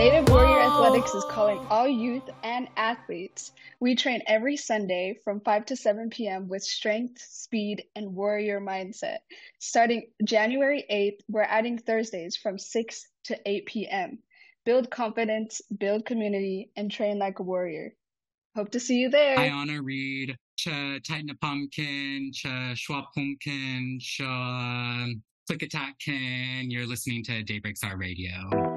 Native Warrior Athletics is calling all youth and athletes. We train every Sunday from 5 to 7 p.m. with strength, speed, and warrior mindset. Starting January 8th, we're adding Thursdays from 6 to 8 p.m. Build confidence, build community, and train like a warrior. Hope to see you I there. honor read Tighten a Pumpkin, Schwab Pumpkin, Click Attack Kin. You're listening to Daybreak Star Radio.